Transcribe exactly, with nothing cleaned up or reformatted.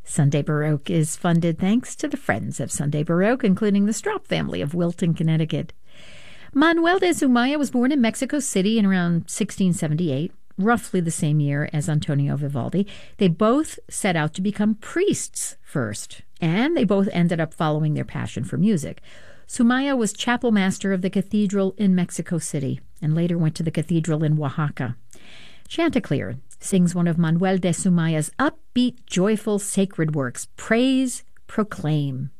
Sunday Baroque is funded thanks to the friends of Sunday Baroque, including the Straup family of Wilton, Connecticut. Manuel de Zumaya was born in Mexico City in around sixteen seventy-eight, roughly the same year as Antonio Vivaldi. They both set out to become priests first, and they both ended up following their passion for music. Zumaya was chapel master of the cathedral in Mexico City and later went to the cathedral in Oaxaca. Chanticleer sings one of Manuel de Zumaya's upbeat, joyful, sacred works, Praise, Proclaim.